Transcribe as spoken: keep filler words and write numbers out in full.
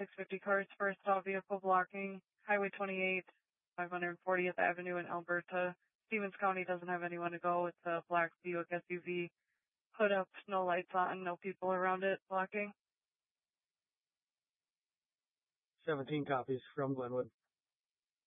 six fifty cars for a stop vehicle blocking Highway twenty-eight, five hundred fortieth Avenue in Alberta. Stevens County doesn't have anyone to go. It's a black Buick S U V. Hood up, no lights on, no people around it blocking. seventeen copies from Glenwood.